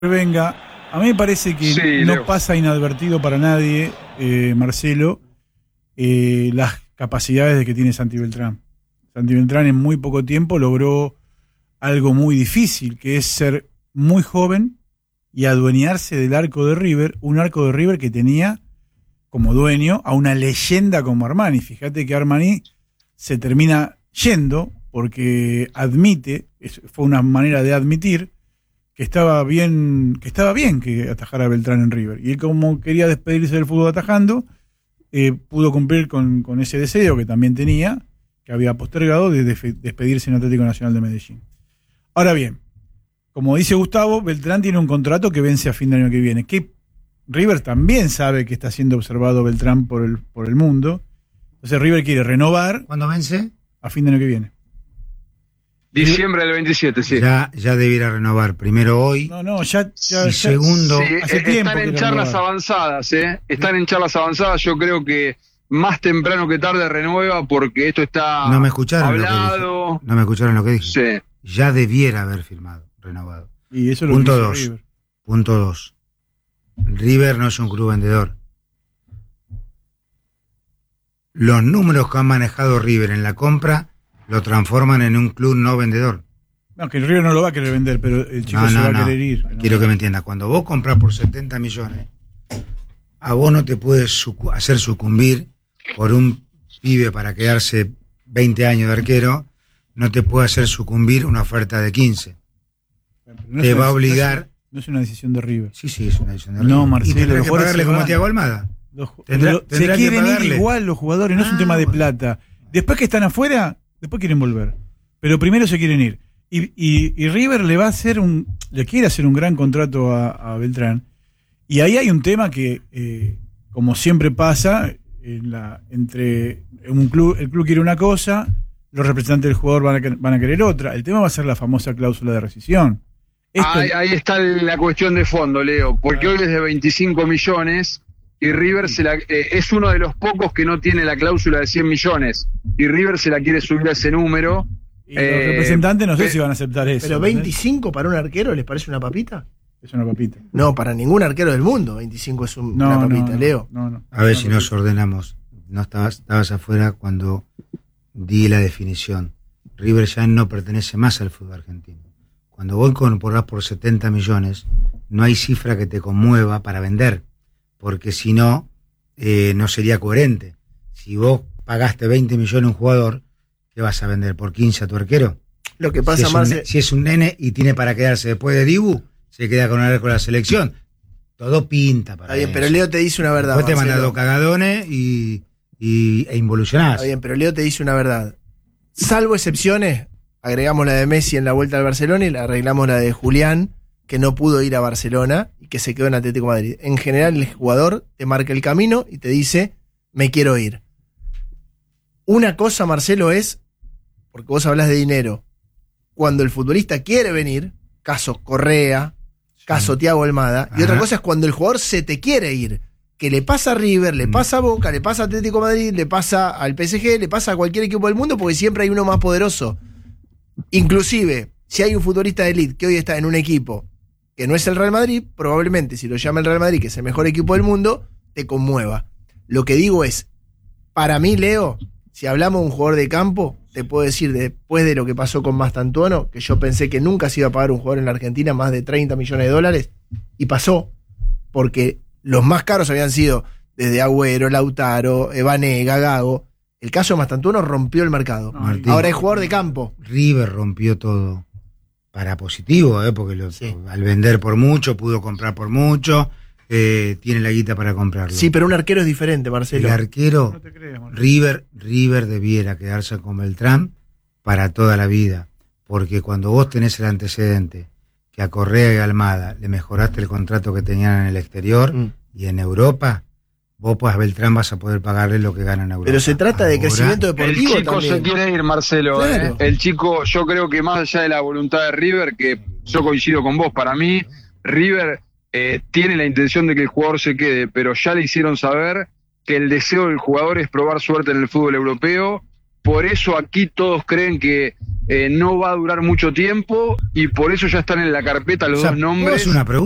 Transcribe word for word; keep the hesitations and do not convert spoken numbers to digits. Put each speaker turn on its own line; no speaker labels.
venga, a mí me parece que
sí,
no
Leo.
pasa inadvertido para nadie, eh, Marcelo, eh, las capacidades de que tiene Santi Beltrán. Santi Beltrán en muy poco tiempo logró algo muy difícil, que es ser muy joven y adueñarse del arco de River, un arco de River que tenía como dueño a una leyenda como Armani. Fíjate que Armani se termina yendo porque admite, fue una manera de admitir que estaba bien, que estaba bien que atajara a Beltrán en River. Y él, como quería despedirse del fútbol atajando, eh, pudo cumplir con, con ese deseo que también tenía, que había postergado, de despedirse en Atlético Nacional de Medellín. Ahora bien, como dice Gustavo, Beltrán tiene un contrato que vence a fin de año que viene. Que River también sabe que está siendo observado Beltrán por el, por el mundo. Entonces River quiere renovar.
¿Cuándo vence?
A fin de año que viene.
Diciembre del veintisiete, sí.
Ya, ya debiera renovar. Primero hoy.
No, no, ya. ya,
y
ya
segundo.
Sí,
hace
eh,
tiempo
están en
que
charlas
renovar.
avanzadas, ¿eh? Están en charlas avanzadas. Yo creo que más temprano que tarde renueva porque esto está
No me escucharon
hablado.
lo que dije. No me escucharon lo que dije.
Sí.
Ya debiera haber firmado, renovado.
Y eso es lo
Punto
que hizo
dos.
River.
Punto dos. River no es un club vendedor. Los números que han manejado River en la compra lo transforman en un club no vendedor.
No, que el River no lo va a querer vender, pero el chico
No,
se
no,
va a
no.
querer ir.
Quiero que me entiendas. Cuando vos compras por setenta millones, a vos no te puedes sucu- hacer sucumbir por un pibe para quedarse veinte años de arquero, no te puede hacer sucumbir una oferta de quince.
No
Te
es
va a
una-
obligar.
No es una decisión de River.
Sí, sí, es una decisión de
No,
River.
Marcelo,
Y tendrás
los
que
jugadores
pagarle
se
como
van.
a Thiago Almada.
Los,
Tendrá-
pero
tendrá
se
que
quieren ir
pagarle.
igual los jugadores, no es un
Ah,
tema de
bueno.
plata. Después que están afuera, después quieren volver. Pero primero se quieren ir. Y, y, y River le va a hacer un, le quiere hacer un gran contrato a, a Beltrán. Y ahí hay un tema que, eh, como siempre pasa, en la, entre un club, el club quiere una cosa, los representantes del jugador van a, van a querer otra. El tema va a ser la famosa cláusula de rescisión. Esto,
Ahí, ahí está la cuestión de fondo, Leo, porque hoy es de veinticinco millones y River se la, eh, es uno de los pocos que no tiene la cláusula de cien millones y River se la quiere subir a ese número.
y los
eh,
representantes no sé
pe-
si van a aceptar eso.
Pero
¿entendés?
veinticinco para un arquero, ¿les parece una papita?
Es una papita.
No, para ningún arquero del mundo, veinticinco es un-
No,
una
no,
papita,
no,
Leo.
no, no.
A ver
Es
si
una
nos
papita.
ordenamos. No estabas, estabas afuera cuando di la definición. River ya no pertenece más al fútbol argentino. Cuando vos incorporás por setenta millones, no hay cifra que te conmueva para vender, porque si no, eh, no sería coherente. Si vos pagaste veinte millones a un jugador, ¿qué vas a vender? ¿Por quince a tu arquero?
Lo que
Si
pasa,
es, un,
Marce,
ne- si es un nene y tiene para quedarse después de Dibu, se queda con el arco de la selección. Todo pinta para
está bien,
eso.
pero Leo te dice una verdad.
Después te
Marcelo.
mandas dos cagadones y, y, e involucionás.
Está bien, pero Leo te dice una verdad. Salvo excepciones, agregamos la de Messi en la vuelta al Barcelona y le arreglamos la de Julián, que no pudo ir a Barcelona y que se quedó en Atlético de Madrid. En general, el jugador te marca el camino y te dice, me quiero ir. Una cosa, Marcelo, es, porque vos hablas de dinero, cuando el futbolista quiere venir, caso Correa, caso Thiago Almada, y otra
Ajá.
cosa es cuando el jugador se te quiere ir, que le pasa a River, le
Mm.
pasa a Boca, le pasa a Atlético de Madrid, le pasa al P S G, le pasa a cualquier equipo del mundo, porque siempre hay uno más poderoso. Inclusive, si hay un futbolista de élite que hoy está en un equipo que no es el Real Madrid, probablemente si lo llama el Real Madrid, que es el mejor equipo del mundo, te conmueva. Lo que digo es, para mí, Leo, si hablamos de un jugador de campo, te puedo decir, después de lo que pasó con Mastantuono, que yo pensé que nunca se iba a pagar un jugador en la Argentina más de treinta millones de dólares, y pasó, porque los más caros habían sido desde Agüero, Lautaro, Vanega, Gago. El caso de Mastantuono rompió el mercado.
No,
Martín.
Ahora es jugador de campo.
River rompió todo para positivo, ¿eh? Porque lo-
Sí.
al vender por mucho, pudo comprar por mucho, eh, tiene la guita para comprarlo.
Sí, pero un arquero es diferente, Marcelo.
el arquero,
No te creas, Marcelo.
River, River debiera quedarse con Beltrán para toda la vida, porque cuando vos tenés el antecedente que a Correa y Almada le mejoraste el contrato que tenían en el exterior
Mm.
y en Europa, vos pues a Beltrán vas a poder pagarle lo que gana en Europa.
Pero se trata de
Ahora,
crecimiento
El
deportivo
chico
también.
se quiere ir, Marcelo.
Claro.
¿eh? El chico, yo creo que más allá de la voluntad de River, que yo coincido con vos, para mí, River eh, tiene la intención de que el jugador se quede, pero ya le hicieron saber que el deseo del jugador es probar suerte en el fútbol europeo. Por eso aquí todos creen que eh, no va a durar mucho tiempo y por eso ya están en la carpeta los
O sea,
dos
¿puedo
nombres.
hacer una pregunta?